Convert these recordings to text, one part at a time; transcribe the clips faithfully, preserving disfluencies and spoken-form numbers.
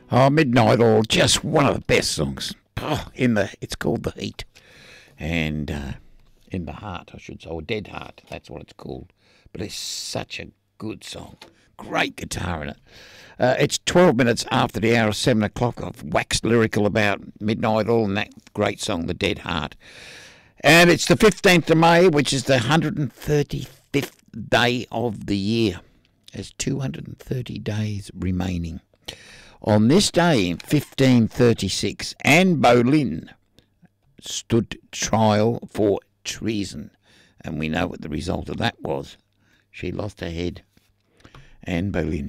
Oh, Midnight Oil, just one of the best songs. Oh, in the, it's called The Heat. And uh, In the Heart, I should say, or Dead Heart, that's what it's called. But it's such a good song. Great guitar in it. Uh, it's twelve minutes after the hour of seven o'clock. I've waxed lyrical about Midnight Oil and that great song, The Dead Heart. And it's the fifteenth of May, which is the one hundred thirty-fifth day of the year. There's two hundred thirty days remaining. On this day in fifteen thirty-six, Anne Boleyn stood trial for treason. And we know what the result of that was. She lost her head. Anne Boleyn.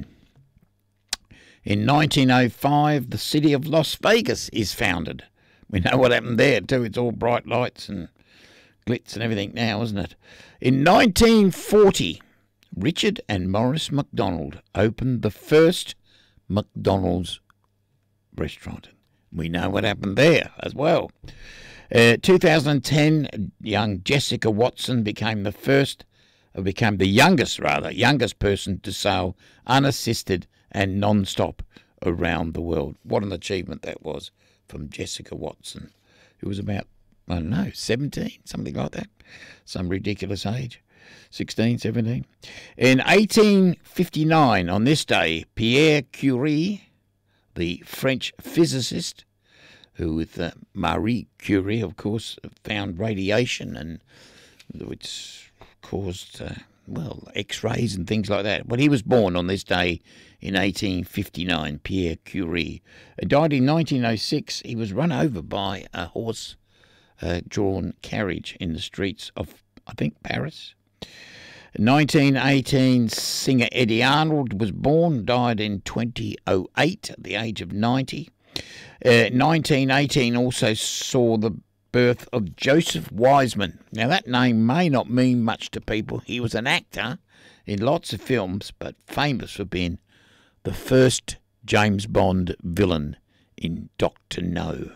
In nineteen oh five, the city of Las Vegas is founded. We know what happened there too. It's all bright lights and glitz and everything now, isn't it? In nineteen forty, Richard and Maurice McDonald opened the first McDonald's restaurant. We know what happened there as well. Uh, two thousand ten, young Jessica Watson became the first, or became the youngest rather, youngest person to sail unassisted and non-stop around the world. What an achievement that was from Jessica Watson, who was about, I don't know, seventeen, something like that, some ridiculous age. sixteen, seventeen. In eighteen fifty-nine, on this day, Pierre Curie, the French physicist, who with uh, Marie Curie, of course, found radiation, and which caused, uh, well, X-rays and things like that. But he was born on this day in eighteen fifty-nine, Pierre Curie. He died in nineteen oh six. He was run over by a horse-drawn uh, carriage in the streets of, I think, Paris. nineteen eighteen, singer Eddie Arnold was born, died in twenty oh eight at the age of ninety. Uh, nineteen eighteen also saw the birth of Joseph Wiseman. Now, that name may not mean much to people. He was an actor in lots of films, but famous for being the first James Bond villain in Doctor No.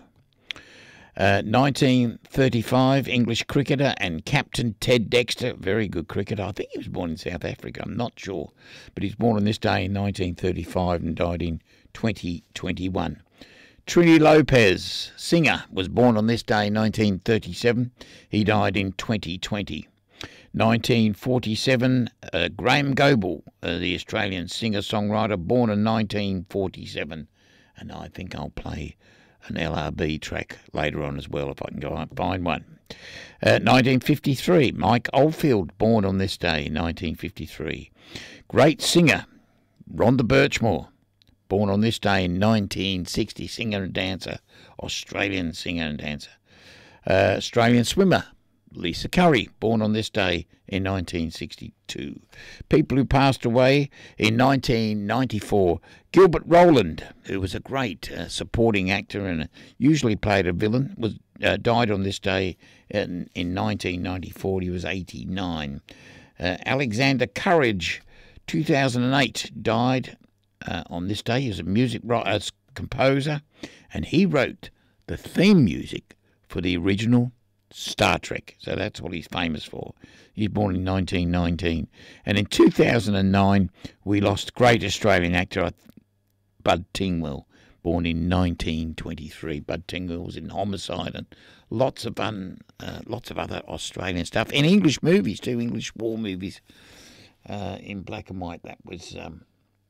Uh, nineteen thirty-five, English cricketer and captain Ted Dexter, very good cricketer. I think he was born in South Africa, I'm not sure. But he was born on this day in nineteen thirty-five and died in twenty twenty-one. Trini Lopez, singer, was born on this day in nineteen thirty-seven. He died in twenty twenty. nineteen forty-seven, uh, Graham Goble, uh, the Australian singer-songwriter, born in nineteen forty-seven. And I think I'll play an L R B track later on as well, if I can go and find one. Uh, nineteen fifty-three, Mike Oldfield, born on this day in nineteen fifty-three. Great singer, Rhonda Birchmore, born on this day in nineteen sixty, singer and dancer, Australian singer and dancer. Uh, Australian swimmer, Lisa Curry, born on this day in nineteen sixty-two. People who passed away in nineteen ninety-four. Gilbert Rowland, who was a great uh, supporting actor and usually played a villain, was uh, died on this day in, in nineteen ninety-four. He was eighty-nine. Uh, Alexander Courage, two thousand eight, died uh, on this day. He was a music writer, composer, and he wrote the theme music for the original Star Trek. So that's what he's famous for. He was born in nineteen nineteen. And in two thousand nine, we lost great Australian actor Bud Tingwell, born in nineteen twenty-three. Bud Tingwell was in Homicide and lots of un, uh, lots of other Australian stuff. In English movies too, English war movies uh, in black and white. That was um,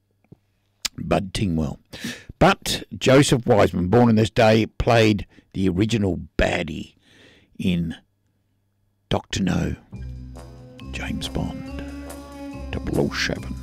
Bud Tingwell. But Joseph Wiseman, born on this day, played the original baddie in Doctor No, James Bond, double oh seven.